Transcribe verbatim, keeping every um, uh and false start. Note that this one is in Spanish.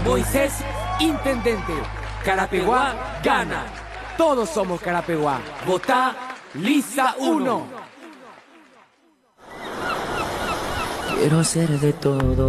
Moisés, intendente. Carapeguá gana. Todos somos Carapeguá. Votá Lista uno. Quiero hacer de todo.